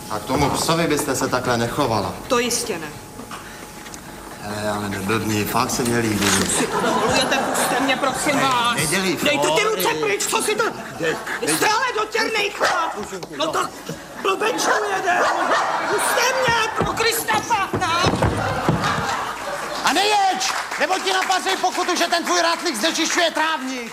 A k tomu psovi byste se takhle nechovala. To jistě ne. Ale neblbni, fakt se mě líbí. Co si to dovolujete, puste mě, prosím vás. Dejte ty ruce pryč, co si to... Stále do těrnej chlap. No tak blbečku jeden. Puste mě, pro Krista pána. A nejeď, nebo ti napasej pokutu, že ten tvůj rátlík znečišťuje trávník.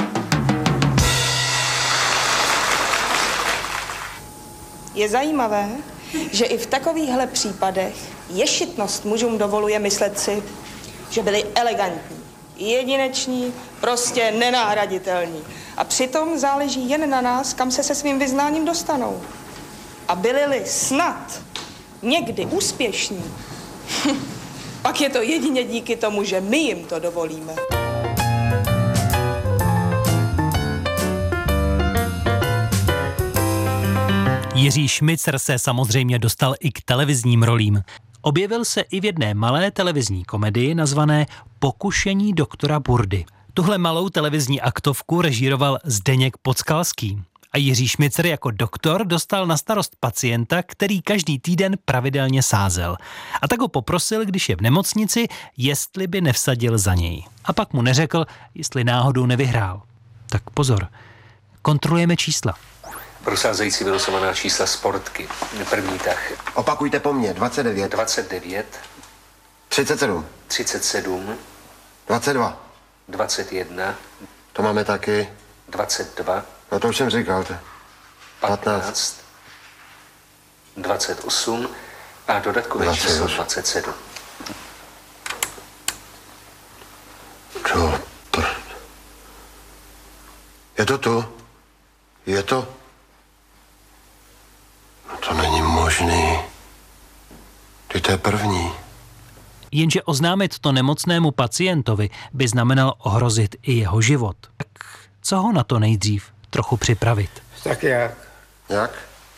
Je zajímavé, že i v takovýchhle případech ješitnost mužům dovoluje myslet si, že byli elegantní, jedineční, prostě nenahraditelní. A přitom záleží jen na nás, kam se svým vyznáním dostanou. A byli-li snad někdy úspěšní, pak je to jedině díky tomu, že my jim to dovolíme. Jiří Šmicr se samozřejmě dostal i k televizním rolím. Objevil se i v jedné malé televizní komedii nazvané Pokušení doktora Burdy. Tuhle malou televizní aktovku režíroval Zdeněk Podskalský. A Jiří Šmicr jako doktor dostal na starost pacienta, který každý týden pravidelně sázel. A tak ho poprosil, když je v nemocnici, jestli by nevsadil za něj. A pak mu neřekl, jestli náhodou nevyhrál. Tak pozor, kontrolujeme čísla. Prosázející vylosovaná čísla sportky. První tah. Opakujte po mně, 29. 29. 37. 37. 22. 21. To máme taky. 22. No to už jsem říkal. 15. 28. A dodatkové číslo 27. Do prd. Je to tu? Je to? No to není možný. Ty to je první. Jenže oznámit to nemocnému pacientovi by znamenalo ohrozit i jeho život. Tak co ho na to nejdřív trochu připravit? Tak jak? Jak?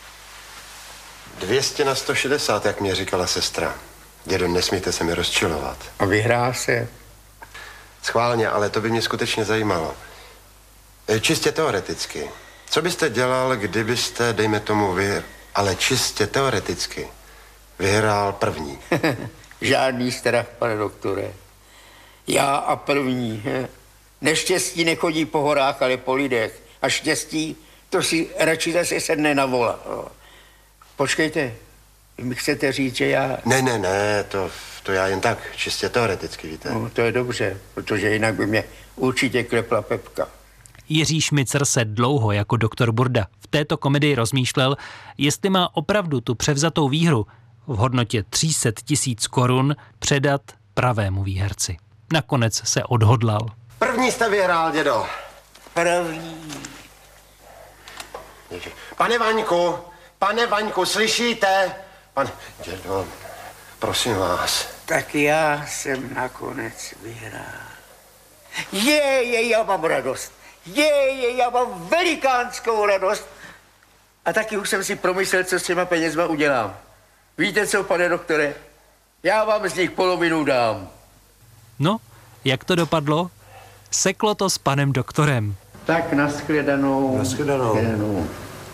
200 na 160, jak mě říkala sestra. Dědo, nesmíte se mi rozčilovat. A vyhrál se? Schválně, ale to by mě skutečně zajímalo. Čistě teoreticky. Co byste dělal, kdybyste, dejme tomu ale čistě teoreticky, vyhrál první? Žádný strach, pane doktore. Já a první. Neštěstí nechodí po horách, ale po lidech. A štěstí, to si radši zase sedne na vola. Počkejte, vy mi chcete říct, že já... Ne, to já jen tak, čistě teoreticky, víte. No, to je dobře, protože jinak by mě určitě klepla pepka. Jiří Šmicr se dlouho jako doktor Burda v této komedii rozmýšlel, jestli má opravdu tu převzatou výhru v hodnotě 300 000 korun předat pravému výherci. Nakonec se odhodlal. První jste vyhrál, dědo. První. Pane Vaňku, slyšíte? Dědo, prosím vás. Tak já jsem nakonec vyhrál. Já mám radost. Já mám velikánskou radost. A taky už jsem si promyslel, co s těma penězma udělám. Víte co, pane doktore? Já vám z nich polovinu dám. No, jak to dopadlo? Seklo to s panem doktorem. Tak nashledanou. Nashledanou.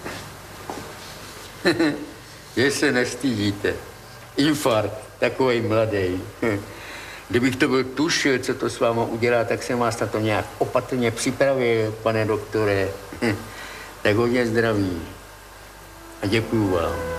Že se nestydíte. Infarkt, takovej mladej. Kdybych to byl tušil, co to s váma udělá, tak jsem vás na to nějak opatrně připravil, pane doktore. Tak hodně zdraví. A děkuju vám.